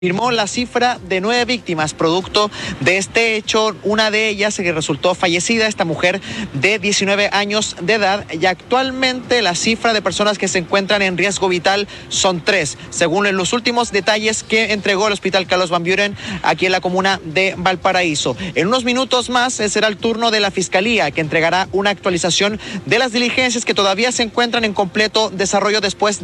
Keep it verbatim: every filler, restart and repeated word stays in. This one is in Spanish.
Confirmó la cifra de nueve víctimas producto de este hecho. Una de ellas que resultó fallecida, esta mujer de diecinueve años de edad, y actualmente la cifra de personas que se encuentran en riesgo vital son tres, según los últimos detalles que entregó el Hospital Carlos Van Buren aquí en la comuna de Valparaíso. En unos minutos más será el turno de la Fiscalía, que entregará una actualización de las diligencias que todavía se encuentran en completo desarrollo después